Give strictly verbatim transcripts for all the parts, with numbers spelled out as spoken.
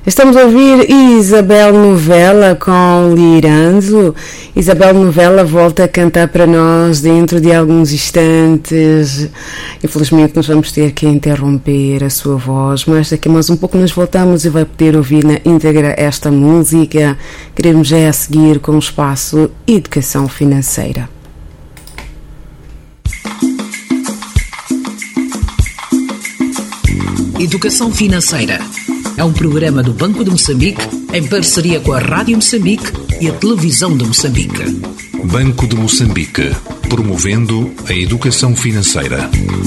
Estamos a ouvir Isabel Novella com Liranzo. Isabel Novella volta a cantar para nós dentro de alguns instantes. Infelizmente nós vamos ter que interromper a sua voz, mas daqui a mais um pouco nós voltamos e vai poder ouvir na íntegra esta música. Queremos já a seguir com o espaço Educação Financeira. Educação Financeira é um programa do Banco de Moçambique em parceria com a Rádio Moçambique e a Televisão de Moçambique. Banco de Moçambique, promovendo a educação financeira.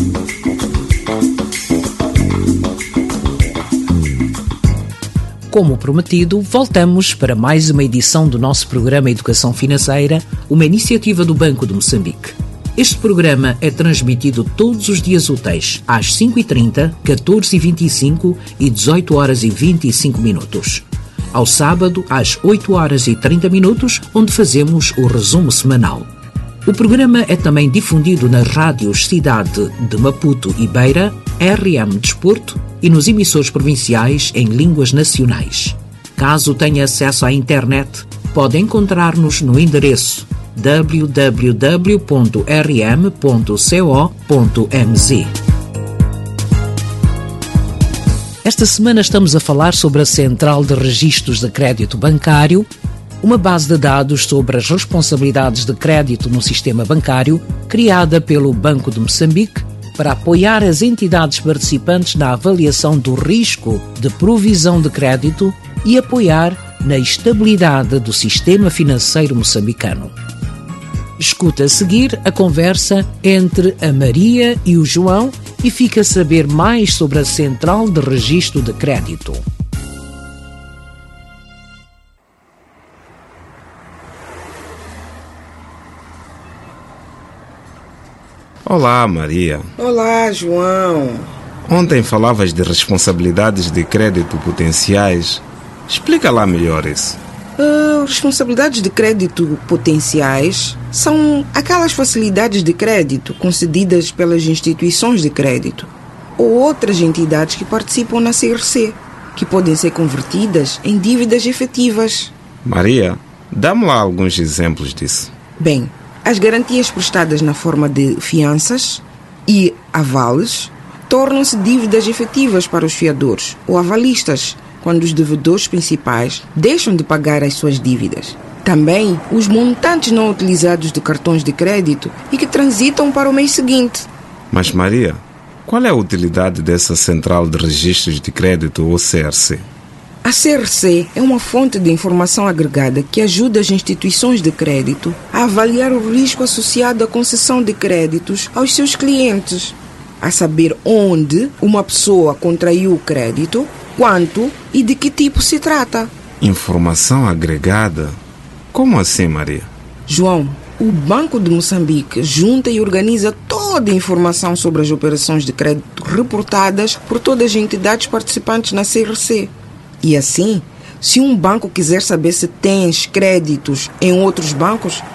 Como prometido, voltamos para mais uma edição do nosso programa Educação Financeira, uma iniciativa do Banco de Moçambique. Este programa é transmitido todos os dias úteis, às cinco e trinta, catorze e vinte e cinco e dezoito horas e vinte e cinco minutos. Ao sábado, às oito horas e trinta minutos, onde fazemos o resumo semanal. O programa é também difundido nas rádios Cidade de Maputo e Beira, R M Desporto e nos emissores provinciais em línguas nacionais. Caso tenha acesso à internet, pode encontrar-nos no endereço w w w ponto r m ponto co ponto m z. Esta semana estamos a falar sobre a Central de Registros de Crédito Bancário, uma base de dados sobre as responsabilidades de crédito no sistema bancário, criada pelo Banco de Moçambique para apoiar as entidades participantes na avaliação do risco de provisão de crédito e apoiar na estabilidade do sistema financeiro moçambicano. Escuta a seguir a conversa entre a Maria e o João e fica a saber mais sobre a Central de Registro de Crédito. Olá, Maria. Olá, João. Ontem falavas de responsabilidades de crédito potenciais. Explica lá melhor isso. Uh, responsabilidades de crédito potenciais são aquelas facilidades de crédito concedidas pelas instituições de crédito ou outras entidades que participam na C R C, que podem ser convertidas em dívidas efetivas. Maria, dá-me lá alguns exemplos disso. Bem, as garantias prestadas na forma de fianças e avales tornam-se dívidas efetivas para os fiadores ou avalistas, quando os devedores principais deixam de pagar as suas dívidas. Também os montantes não utilizados de cartões de crédito e que transitam para o mês seguinte. Mas, Maria, qual é a utilidade dessa Central de Registros de Crédito ou C R C? A C R C é uma fonte de informação agregada que ajuda as instituições de crédito a avaliar o risco associado à concessão de créditos aos seus clientes, a saber onde uma pessoa contraiu o crédito, quanto e de que tipo se trata. Informação agregada? Como assim, Maria? João, o Banco de Moçambique junta e organiza toda a informação sobre as operações de crédito reportadas por todas as entidades participantes na C R C. E assim, se um banco quiser saber se tens créditos em outros bancos,